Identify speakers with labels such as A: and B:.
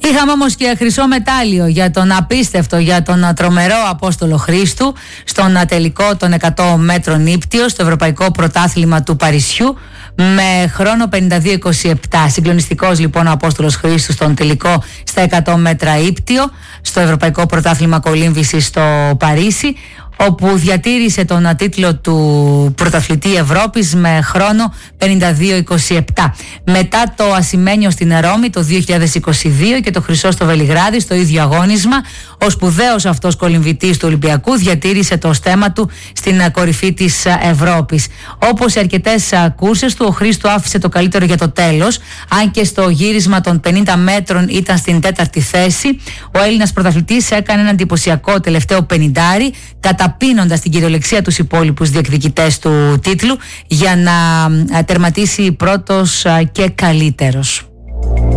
A: Είχαμε όμως και χρυσό μετάλλιο για τον απίστευτο, για τον τρομερό Απόστολο Χρήστου στον τελικό των 100 μέτρων ύπτιο στο Ευρωπαϊκό Πρωτάθλημα του Παρισιού με χρόνο 52-27. Συγκλονιστικός λοιπόν ο Απόστολος Χρήστου στον τελικό στα 100 μέτρα ύπτιο στο Ευρωπαϊκό Πρωτάθλημα Κολύμβησης στο Παρίσι, όπου διατήρησε τον τίτλο του πρωταθλητή Ευρώπης με χρόνο 52-27. Μετά το ασημένιο στην Ρώμη το 2022 και το χρυσό στο Βελιγράδι στο ίδιο αγώνισμα, ο σπουδαίος αυτός κολυμβητής του Ολυμπιακού διατήρησε το στέμμα του στην κορυφή της Ευρώπης. Όπως σε αρκετές κούρσες του, ο Χρήστου άφησε το καλύτερο για το τέλος, αν και στο γύρισμα των 50 μέτρων ήταν στην 4η θέση. Ο Έλληνας πρωταθλητής έκανε ένα εντυπωσιακό τελευταίο πενιντάρι, καταπίνοντας την κυριολεξία τους υπόλοιπους διεκδικητές του τίτλου για να τερματίσει πρώτος και καλύτερος.